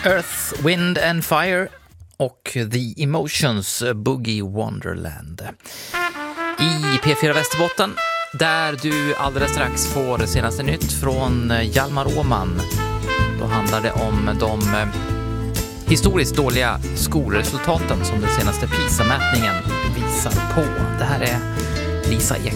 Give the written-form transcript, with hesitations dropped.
Earth, Wind and Fire och The Emotions, Boogie Wonderland. I P4 Västerbotten, där du alldeles strax får senaste nytt från Hjalmar Åman. Då handlar det om de historiskt dåliga skolresultaten som den senaste PISA-mätningen visar på. Det här är Lisa Ek.